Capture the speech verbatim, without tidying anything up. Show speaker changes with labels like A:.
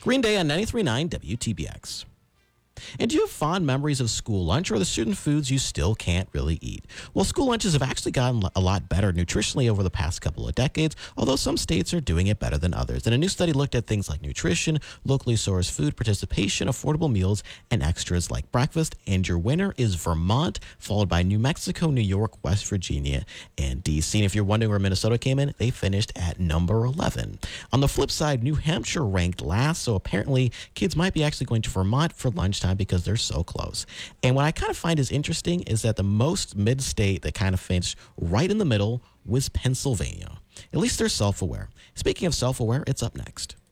A: Green Day on ninety-three point nine W T B X. And do you have fond memories of school lunch or the student foods you still can't really eat? Well, school lunches have actually gotten a lot better nutritionally over the past couple of decades, although some states are doing it better than others. And a new study looked at things like nutrition, locally sourced food participation, affordable meals, and extras like breakfast. And your winner is Vermont, followed by New Mexico, New York, West Virginia, and D C. And if you're wondering where Minnesota came in, they finished at number eleven. On the flip side, New Hampshire ranked last, so apparently kids might be actually going to Vermont for lunchtime because they're so close. And what I kind of find is interesting is that the most mid-state that kind of finished right in the middle was Pennsylvania. At least they're self-aware. Speaking of self-aware, it's up next.